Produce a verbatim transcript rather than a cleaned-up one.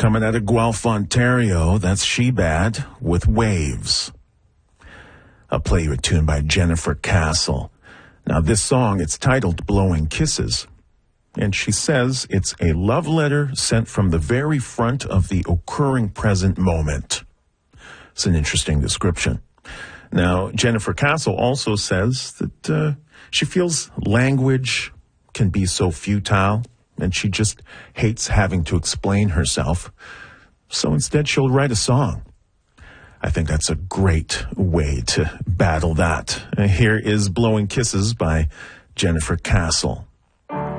Coming out of Guelph, Ontario, that's She Bad with Waves. I'll play you a tune by Jennifer Castle. Now, this song, it's titled Blowing Kisses. And she says it's a love letter sent from the very front of the occurring present moment. It's an interesting description. Now, Jennifer Castle also says that uh, she feels language can be so futile, and she just hates having to explain herself. So instead, she'll write a song. I think that's a great way to battle that. Here is Blowing Kisses by Jennifer Castle.